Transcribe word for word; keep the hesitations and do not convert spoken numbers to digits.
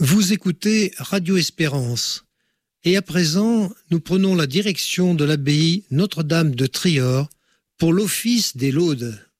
Vous écoutez Radio Espérance. Et à présent, nous prenons la direction de l'abbaye Notre-Dame de Trior pour l'office des laudes.